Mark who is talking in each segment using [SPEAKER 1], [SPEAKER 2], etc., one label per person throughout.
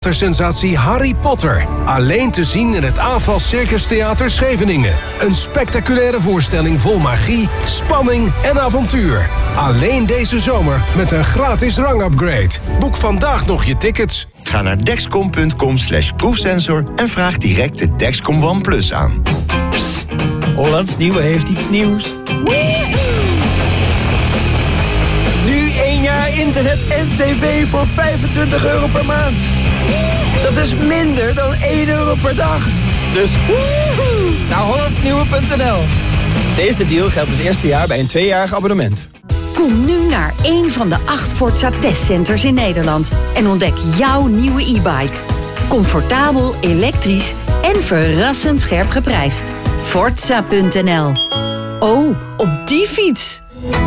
[SPEAKER 1] Sensatie Harry Potter. Alleen te zien in het AFAL Circus Theater Scheveningen. Een spectaculaire voorstelling vol magie, spanning en avontuur. Alleen deze zomer met een gratis rangupgrade. Boek vandaag nog je tickets.
[SPEAKER 2] Ga naar dexcom.com/proefsensor en vraag direct de Dexcom One Plus aan.
[SPEAKER 3] Psst, Hollands Nieuwe heeft iets nieuws. Nu 1 jaar internet en tv voor €25 per maand. Dat is minder dan €1 per dag. Dus naar hollandsnieuwe.nl. Deze deal geldt het eerste jaar bij een 2-jarig abonnement.
[SPEAKER 4] Kom nu naar een van de 8 Forza testcenters in Nederland en ontdek jouw nieuwe e-bike. Comfortabel, elektrisch en verrassend scherp geprijsd. Forza.nl. Oh, op die fiets!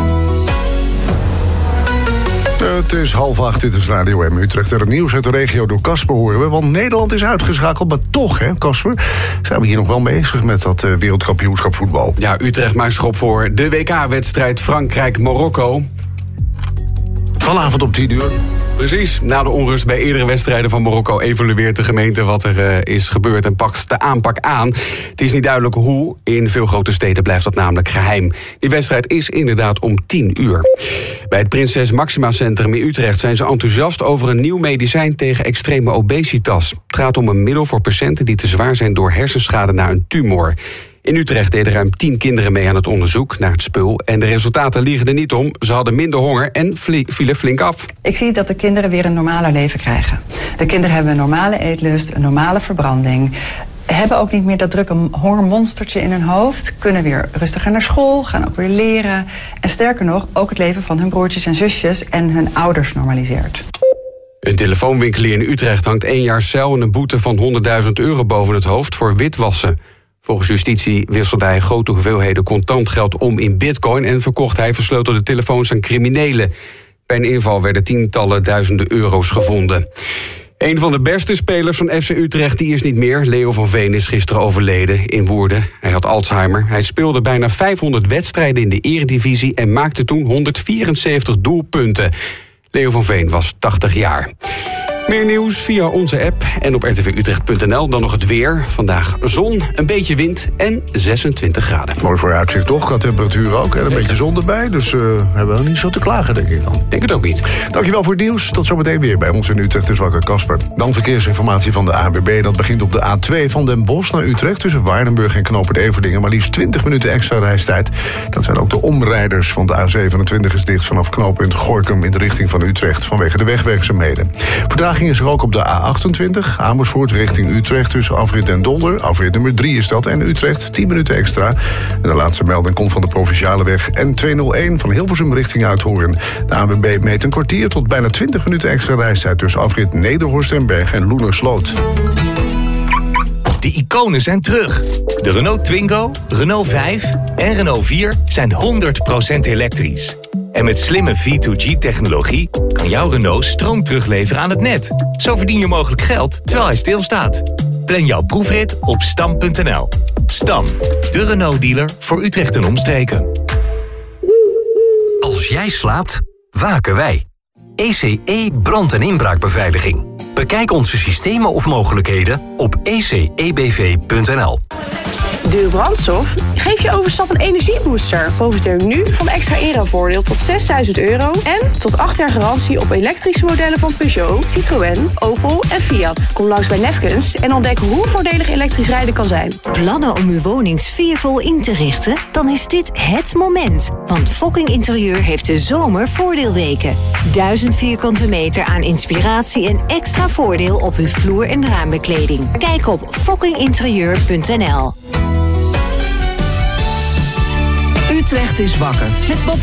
[SPEAKER 5] Het is 7:30, dit is Radio M Utrecht. En het nieuws uit de regio door Casper horen we. Want Nederland is uitgeschakeld, maar toch, hè, Casper, zijn we hier nog wel bezig met dat wereldkampioenschap voetbal.
[SPEAKER 6] Ja, Utrecht maakt schop voor de WK-wedstrijd Frankrijk-Marokko.
[SPEAKER 5] Vanavond om 10 uur.
[SPEAKER 6] Precies, na de onrust bij eerdere wedstrijden van Marokko evalueert de gemeente wat er is gebeurd en pakt de aanpak aan. Het is niet duidelijk hoe. In veel grote steden blijft dat namelijk geheim. Die wedstrijd is inderdaad om 10 uur. Bij het Prinses Maxima Centrum in Utrecht zijn ze enthousiast over een nieuw medicijn tegen extreme obesitas. Het gaat om een middel voor patiënten die te zwaar zijn door hersenschade na een tumor. In Utrecht deden ruim 10 kinderen mee aan het onderzoek naar het spul. En de resultaten liegen er niet om. Ze hadden minder honger en vielen flink af.
[SPEAKER 7] Ik zie dat de kinderen weer een normaler leven krijgen. De kinderen hebben een normale eetlust, een normale verbranding. Hebben ook niet meer dat drukke hongermonstertje in hun hoofd. Kunnen weer rustiger naar school, gaan ook weer leren. En sterker nog, ook het leven van hun broertjes en zusjes en hun ouders normaliseert.
[SPEAKER 6] Een telefoonwinkelier in Utrecht hangt 1 jaar cel en een boete van €100.000 boven het hoofd voor witwassen. Volgens justitie wisselde hij grote hoeveelheden contant geld om in bitcoin en verkocht hij versleutelde telefoons aan criminelen. Bij een inval werden tientallen duizenden euro's gevonden. Een van de beste spelers van FC Utrecht die is niet meer. Leo van Veen is gisteren overleden in Woerden. Hij had Alzheimer. Hij speelde bijna 500 wedstrijden in de Eredivisie en maakte toen 174 doelpunten. Leo van Veen was 80 jaar. Meer nieuws via onze app en op rtvutrecht.nl. Dan nog het weer. Vandaag zon, een beetje wind en 26 graden.
[SPEAKER 5] Mooi vooruitzicht toch, qua temperatuur ook. En een beetje zon erbij, dus hebben we niet zo te klagen, denk ik dan.
[SPEAKER 6] Denk het ook niet.
[SPEAKER 5] Dankjewel voor het nieuws. Tot zometeen weer bij ons in Utrecht is wakker Casper. Dan verkeersinformatie van de ANWB. Dat begint op de A2 van Den Bosch naar Utrecht. Tussen Waardenburg en Knopend Everdingen. Maar liefst 20 minuten extra reistijd. Dat zijn ook de omrijders, want de A27 is dicht vanaf knooppunt Gorinchem in de richting van Utrecht vanwege de wegwerkzaamheden. Vertraging is er ook op de A28, Amersfoort richting Utrecht tussen Afrit en Dolder. Afrit nummer 3 is dat en Utrecht, 10 minuten extra. En de laatste melding komt van de provinciale weg N201 van Hilversum richting Uithoorn. De ANWB meet een kwartier tot bijna 20 minuten extra reistijd tussen Afrit Nederhorst en Berg en Loenersloot.
[SPEAKER 8] De iconen zijn terug. De Renault Twingo, Renault 5 en Renault 4 zijn 100% elektrisch. En met slimme V2G-technologie kan jouw Renault stroom terugleveren aan het net. Zo verdien je mogelijk geld terwijl hij stilstaat. Plan jouw proefrit op stam.nl. Stam, de Renault-dealer voor Utrecht en omstreken.
[SPEAKER 9] Als jij slaapt, waken wij. ECE brand- en inbraakbeveiliging. Bekijk onze systemen of mogelijkheden op ecebv.nl.
[SPEAKER 10] De brandstof geeft je overstap een energiebooster. Profiteer nu van extra inruilvoordeel tot €6.000 en tot 8 jaar garantie op elektrische modellen van Peugeot, Citroën, Opel en Fiat. Kom langs bij Nefkens en ontdek hoe voordelig elektrisch rijden kan zijn.
[SPEAKER 4] Plannen om uw woning sfeervol in te richten? Dan is dit het moment. Want Fokking Interieur heeft de zomer voordeelweken. 1000 vierkante meter aan inspiratie en extra voordeel op uw vloer- en raambekleding. Kijk op fokkinginterieur.nl.
[SPEAKER 11] Utrecht is wakker met Bob